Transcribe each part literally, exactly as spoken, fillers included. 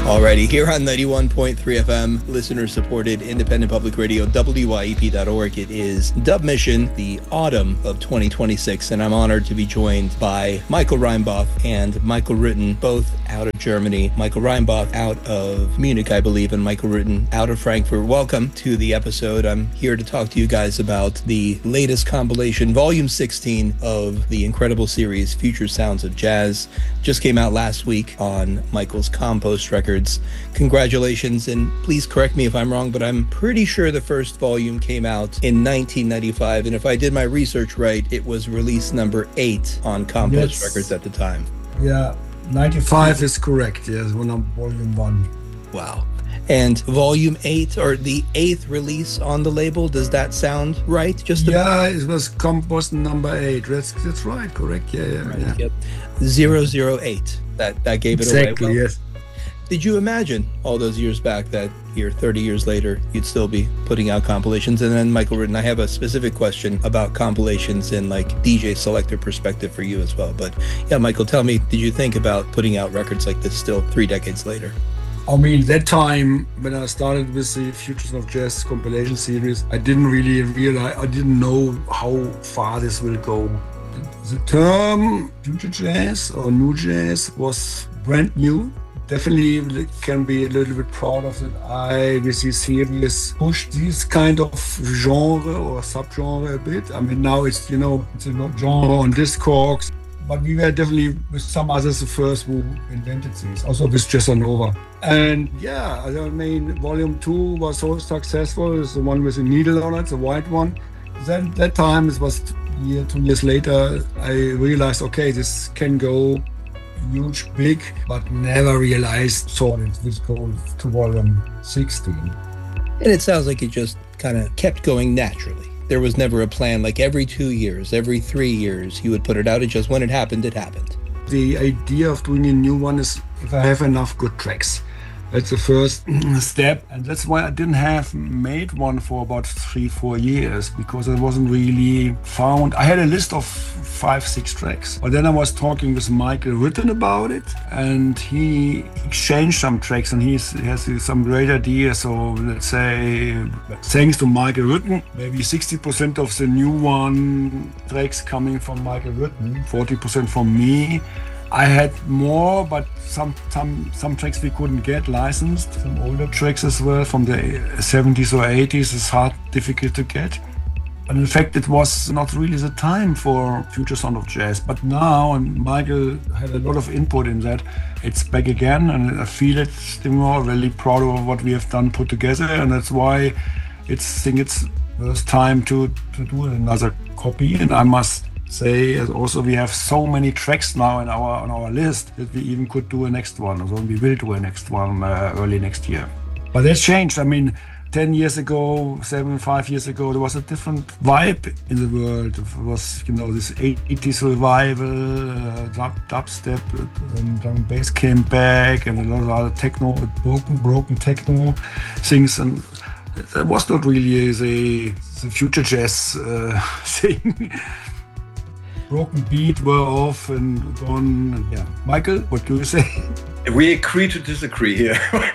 Alrighty, here on ninety-one point three F M, listener-supported independent public radio, W Y E P dot org. It is Dub Mission, the autumn of twenty twenty-six, and I'm honored to be joined by Michael Reinboth and Michael Rutten, both out of Germany. Michael Reinboth out of Munich, I believe, and Michael Rutten out of Frankfurt. Welcome to the episode. I'm here to talk to you guys about the latest compilation, Volume sixteen of the incredible series, Future Sounds of Jazz. Just came out last week on Michael's Compost Records. Congratulations, and please correct me if I'm wrong, but I'm pretty sure the first volume came out in nineteen ninety-five, and if I did my research right, it was release number eight on Compost yes. Records at the time. Yeah, ninety-five is correct, yes, when I'm volume one. Wow. And volume eight, or the eighth release on the label, does that sound right? Just yeah, it was Compost number eight. That's that's right, correct. Yeah, yeah, right, yeah. Yep. zero zero eight. That that gave it exactly, away. Exactly, yes. Did you imagine all those years back that here, thirty years later, you'd still be putting out compilations? And then, Michael Rutten, I have a specific question about compilations and like D J selector perspective for you as well. But yeah, Michael, tell me, did you think about putting out records like this still three decades later? I mean, that time when I started with the Futures of Jazz compilation series, I didn't really realize, I didn't know how far this will go. The term future jazz or new jazz was brand new. Definitely can be a little bit proud of it. I, with this series, pushed this kind of genre or subgenre a bit. I mean, now it's, you know, it's a genre on Discogs, but we were definitely, with some others, the first who invented this, also with Jazzanova. And yeah, I mean, volume two was so successful. It's the one with the needle on it, the white one. Then that time, it was a year, two years later, I realized, okay, this can go huge, big, but never realized thought it would go to volume sixteen. And it sounds like it just kind of kept going naturally. There was never a plan like every two years, every three years, you would put it out. It just, when it happened, it happened. The idea of doing a new one is if I have enough good tracks. That's the first step, and that's why I didn't have made one for about three, four years, because I wasn't really found. I had a list of five, six tracks, but then I was talking with Michael Rutten about it, and he exchanged some tracks, and he's, he has some great ideas. So let's say, thanks to Michael Rutten, maybe sixty percent of the new one tracks coming from Michael Rutten, forty percent from me. I had more, but some some some tracks we couldn't get licensed. Some older tracks as well from the seventies or eighties is hard, difficult to get. But in fact, it was not really the time for Future Sound of Jazz. But now, and Michael had a lot of input in that, it's back again, and I feel it still more. Really proud of what we have done, put together, and that's why it's I think it's first time to to do another copy. And I must say, as also we have so many tracks now in our on our list that we even could do a next one, or we will do a next one uh, early next year. But that's changed. I mean, ten years ago, seven, five years ago, there was a different vibe in the world. It was, you know, this eighties revival, uh, dub, dubstep, and drum and bass came back, and a lot of other techno, broken, broken techno things, and that was not really the, the future jazz uh, thing. Broken beat were off and gone. And yeah, Michael, what do you say? We agree to disagree here.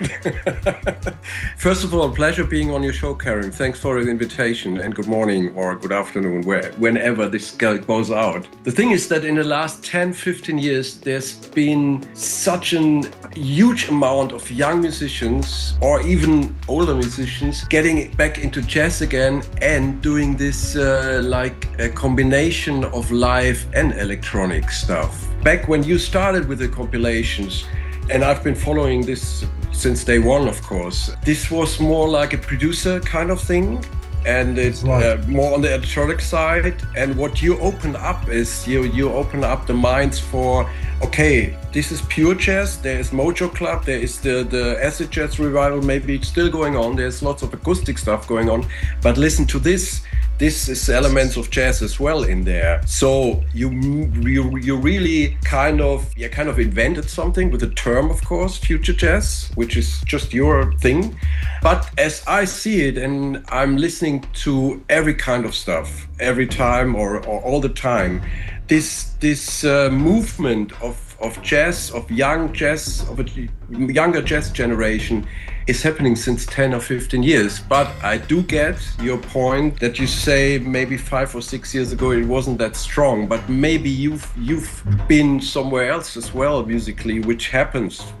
First of all, pleasure being on your show, Karim. Thanks for the invitation, and good morning or good afternoon, where, whenever this goes out. The thing is that in the last ten, fifteen years, there's been such a huge amount of young musicians or even older musicians getting back into jazz again and doing this uh, like a combination of live and electronic stuff. Back when you started with the compilations, and I've been following this since day one, of course, this was more like a producer kind of thing, and it's right. uh, more on the electronic side. And what you open up is you you open up the minds for, okay, this is pure jazz, there is Mojo Club, there is the, the acid jazz revival, maybe it's still going on, there's lots of acoustic stuff going on, but listen to this. This is elements of jazz as well in there. So you you, you really kind of yeah kind of invented something with the term, of course, future jazz, which is just your thing. But as I see it, and I'm listening to every kind of stuff every time or, or all the time, this this uh, movement of of jazz, of young jazz, of a younger jazz generation is happening since ten or fifteen years. But I do get your point that you say maybe five or six years ago it wasn't that strong, but maybe you've you've been somewhere else as well musically, which happens